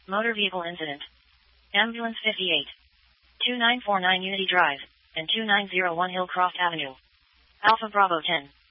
Motor vehicle incident. Ambulance 58. 2949 Unity Drive, and 2901 Hillcroft Avenue. Alpha Bravo 10.